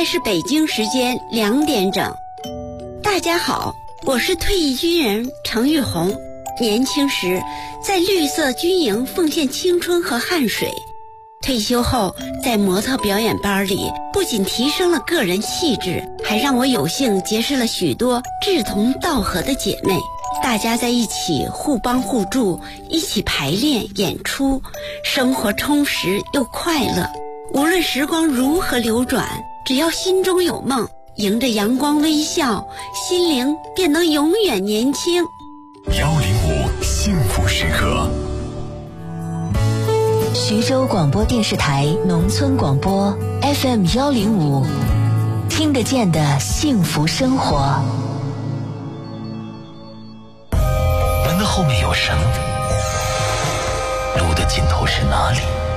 是北京时间2点整。大家好，我是退役军人程玉红。年轻时在绿色军营奉献青春和汗水，退休后在模特表演班里不仅提升了个人气质，还让我有幸结识了许多志同道合的姐妹。大家在一起互帮互助，一起排练演出，生活充实又快乐。无论时光如何流转，只要心中有梦，迎着阳光微笑，心灵便能永远年轻。 105幸福时刻。 徐州广播电视台农村广播 FM 105，听得见的幸福生活。 门的后面有什么？路的尽头是哪里？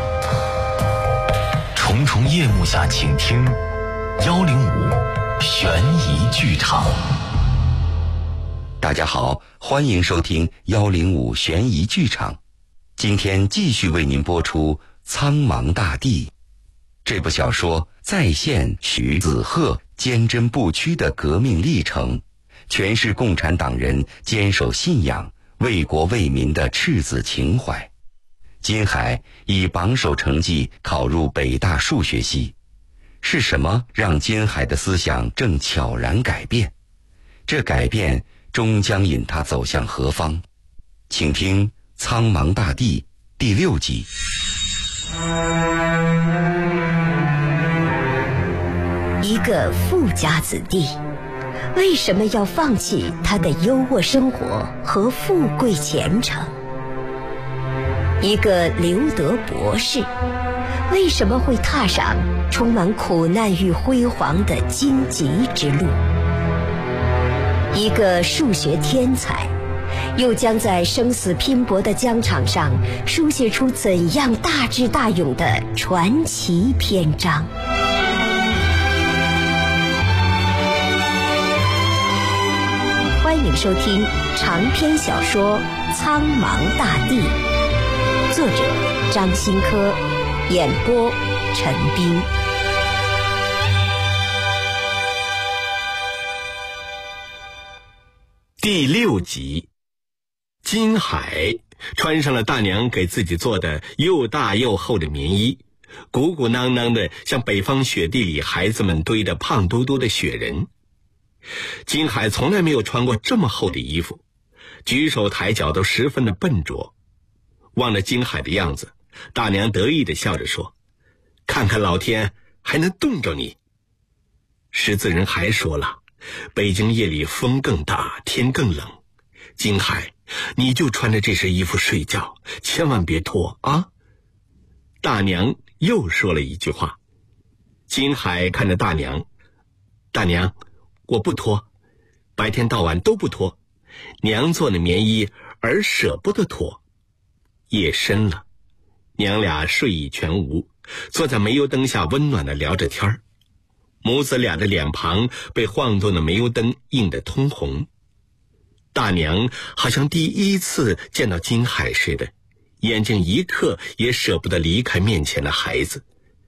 重重夜幕下，请听105悬疑剧场。 大家好，欢迎收听105悬疑剧场。今天继续为您播出《苍茫大地》这部小说，再现徐子鹤坚贞不屈的革命历程，诠释共产党人坚守信仰、为国为民的赤子情怀。金海以榜首成绩考入北大数学系，是什么让金海的思想正悄然改变？这改变终将引他走向何方？请听《苍茫大地》第6集。 一个富家子弟，为什么要放弃他的优渥生活和富贵前程？一个留德博士，为什么会踏上充满苦难与辉煌的荆棘之路？一个数学天才，又将在生死拼搏的疆场上书写出怎样大智大勇的传奇篇章？欢迎收听长篇小说《苍茫大地》，作者张新科，演播陈斌。 第6集，金海穿上了大娘给自己做的又大又厚的棉衣，鼓鼓囊囊的像北方雪地里孩子们堆的胖嘟嘟的雪人。金海从来没有穿过这么厚的衣服，举手抬脚都十分的笨拙。望着金海的样子，大娘得意地笑着说：“看看老天还能冻着你。”识字人还说了，北京夜里风更大，天更冷，金海，你就穿着这身衣服睡觉，千万别脱啊！大娘又说了一句话。金海看着大娘，大娘，我不脱，白天到晚都不脱，娘做的棉衣儿舍不得脱。夜深了，娘俩睡意全无，坐在煤油灯下温暖地聊着天儿。母子俩的脸庞被晃动的煤油灯映得通红。大娘好像第一次见到金海似的，眼睛一刻也舍不得离开面前的孩子。